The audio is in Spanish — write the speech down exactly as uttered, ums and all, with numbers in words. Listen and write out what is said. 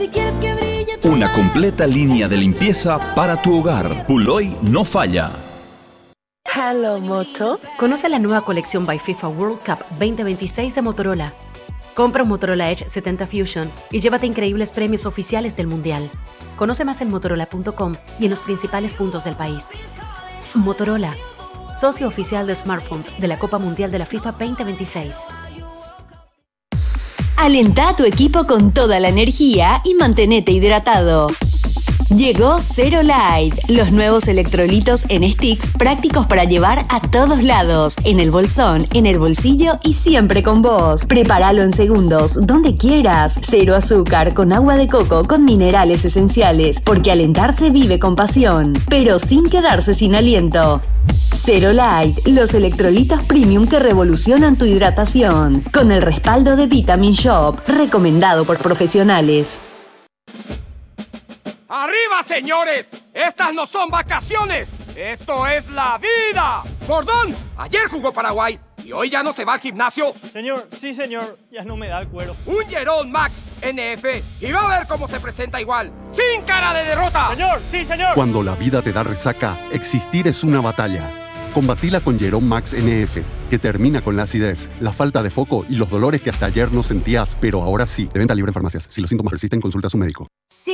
Una completa línea de limpieza para tu hogar. Puloy no falla. Hello, Moto. Conoce la nueva colección by FIFA World Cup veinte veintiséis de Motorola. Compra un Motorola Edge setenta Fusion y llévate increíbles premios oficiales del Mundial. Conoce más en motorola punto com y en los principales puntos del país. Motorola, socio oficial de smartphones de la Copa Mundial de la FIFA veinte veintiséis. Alenta a tu equipo con toda la energía y mantenete hidratado. Llegó Zero Light, los nuevos electrolitos en sticks prácticos para llevar a todos lados, en el bolsón, en el bolsillo y siempre con vos. Prepáralo en segundos, donde quieras. Cero azúcar, con agua de coco, con minerales esenciales, porque Alentar se vive con pasión, pero sin quedarse sin aliento. Zero Light, los electrolitos premium que revolucionan tu hidratación, con el respaldo de Vitamin Shop, recomendado por profesionales. ¡Arriba, señores! ¡Estas no son vacaciones! ¡Esto es la vida! ¡Gordón! Ayer jugó Paraguay y hoy ya no se va al gimnasio. Señor, sí, señor. Ya no me da el cuero. Un Jerome Max N F y va a ver cómo se presenta igual. ¡Sin cara de derrota! Señor, sí, señor. Cuando la vida te da resaca, existir es una batalla. Combatila con Jerome Max N F, que termina con la acidez, la falta de foco y los dolores que hasta ayer no sentías, pero ahora sí. De venta libre en farmacias. Si los síntomas persisten, consulta a su médico.